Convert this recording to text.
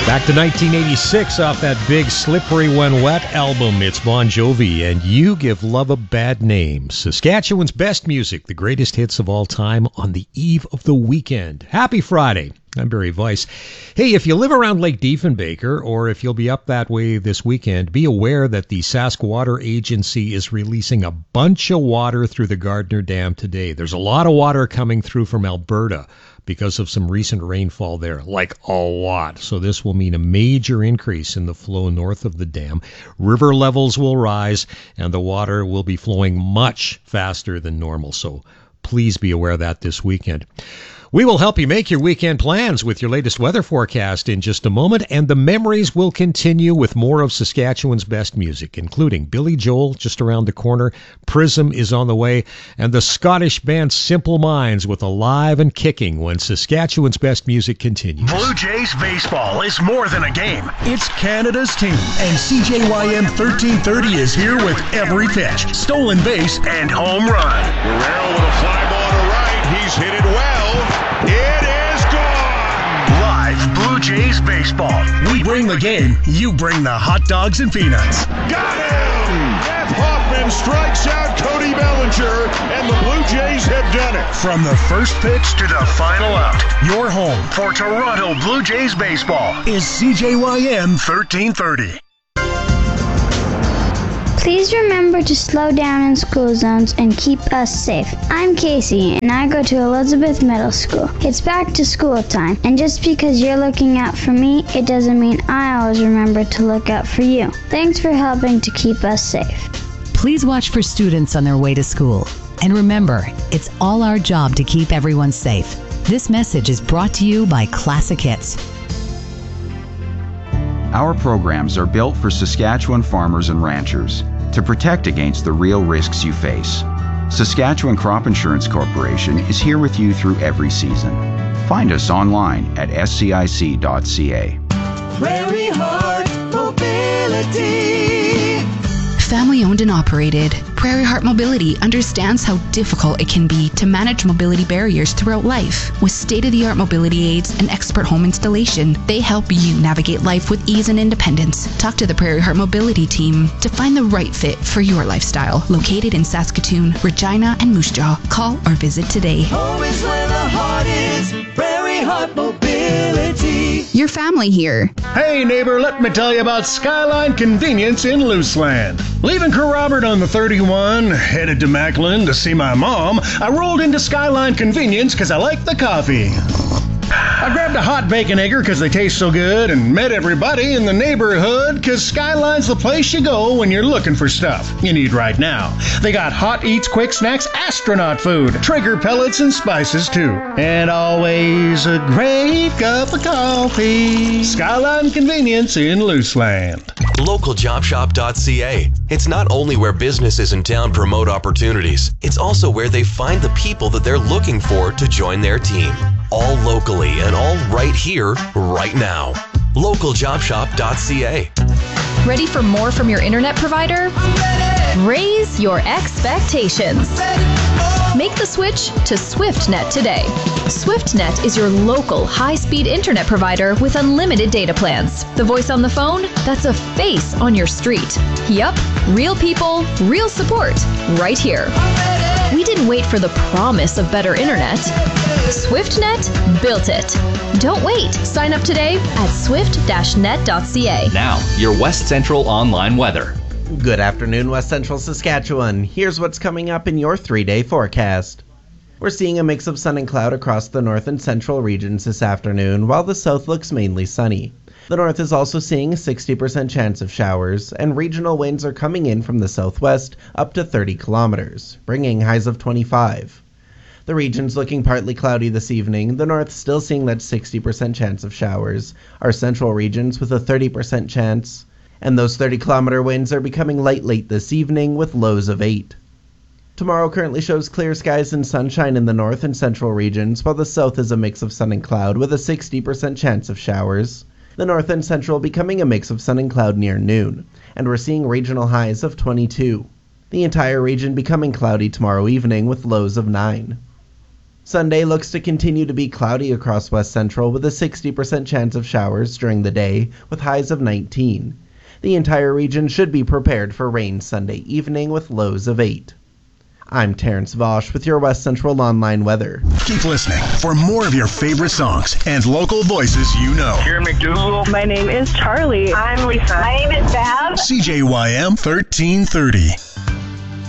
Back to 1986 off that big Slippery When Wet album. It's Bon Jovi and You Give Love a Bad Name. Saskatchewan's best music, the greatest hits of all time on the eve of the weekend. Happy Friday. I'm Barry Weiss. Hey, if you live around Lake Diefenbaker, or if you'll be up that way this weekend, be aware that the Sask Water Agency is releasing a bunch of water through the Gardner Dam today. There's a lot of water coming through from Alberta because of some recent rainfall there, like a lot. So this will mean a major increase in the flow north of the dam. River levels will rise, and the water will be flowing much faster than normal. So please be aware of that this weekend. We will help you make your weekend plans with your latest weather forecast in just a moment, and the memories will continue with more of Saskatchewan's best music, including Billy Joel just around the corner, Prism is on the way, and the Scottish band Simple Minds with Alive and Kicking when Saskatchewan's best music continues. Blue Jays baseball is more than a game. It's Canada's team, and CJYM 1330 is here with every pitch, stolen base, and home run. Guerrero with a fly ball to right. He's hit it well. It is gone! Live Blue Jays baseball. We bring the game, you bring the hot dogs and peanuts. Got him! Jeff Hoffman strikes out Cody Bellinger, and the Blue Jays have done it. From the first pitch to the final out, your home for Toronto Blue Jays baseball is CJYM 1330. Please remember to slow down in school zones and keep us safe. I'm Casey, and I go to Elizabeth Middle School. It's back to school time, and just because you're looking out for me, it doesn't mean I always remember to look out for you. Thanks for helping to keep us safe. Please watch for students on their way to school. And remember, it's all our job to keep everyone safe. This message is brought to you by Classic Hits. Our programs are built for Saskatchewan farmers and ranchers to protect against the real risks you face. Saskatchewan Crop Insurance Corporation is here with you through every season. Find us online at scic.ca. Prairie Heart Mobility. Family owned and operated, Prairie Heart Mobility understands how difficult it can be to manage mobility barriers throughout life. With state-of-the-art mobility aids and expert home installation, they help you navigate life with ease and independence. Talk to the Prairie Heart Mobility team to find the right fit for your lifestyle. Located in Saskatoon, Regina, and Moose Jaw. Call or visit today. Home is where the heart is. Prairie Heart Mobility. Your family here. Hey neighbor, let me tell you about Skyline Convenience in Luceland. Leaving Kerrobert on the 31, headed to Macklin to see my mom, I rolled into Skyline Convenience because I like the coffee. I grabbed a hot bacon egger because they taste so good and met everybody in the neighborhood because Skyline's the place you go when you're looking for stuff you need right now. They got hot eats, quick snacks, astronaut food, Traeger pellets and spices too. And always a great cup of coffee. Skyline Convenience in Luceland. LocalJobShop.ca. It's not only where businesses in town promote opportunities, it's also where they find the people that they're looking for to join their team. All locally and all right here, right now. LocalJobShop.ca. Ready for more from your internet provider? Raise your expectations. Make the switch to SwiftNet today. SwiftNet is your local high-speed internet provider with unlimited data plans. The voice on the phone? That's a face on your street. Yup, real people, real support, right here. We didn't wait for the promise of better internet. SwiftNet built it. Don't wait. Sign up today at swift-net.ca. Now, your West Central online weather. Good afternoon, West Central Saskatchewan. Here's what's coming up in your 3-day forecast. We're seeing a mix of sun and cloud across the north and central regions this afternoon, while the south looks mainly sunny. The north is also seeing a 60% chance of showers, and regional winds are coming in from the southwest up to 30 kilometers, bringing highs of 25. The region's looking partly cloudy this evening, the north still seeing that 60% chance of showers, our central regions with a 30% chance, and those 30-kilometer winds are becoming light late this evening with lows of 8. Tomorrow currently shows clear skies and sunshine in the north and central regions, while the south is a mix of sun and cloud with a 60% chance of showers. The north and central becoming a mix of sun and cloud near noon, and we're seeing regional highs of 22. The entire region becoming cloudy tomorrow evening with lows of 9. Sunday looks to continue to be cloudy across West Central with a 60% chance of showers during the day with highs of 19. The entire region should be prepared for rain Sunday evening with lows of 8. I'm Terrence Vosch with your West Central Online weather. Keep listening for more of your favorite songs and local voices you know. Here in McDougal. My name is Charlie. I'm Lisa. My name is Val. CJYM 1330.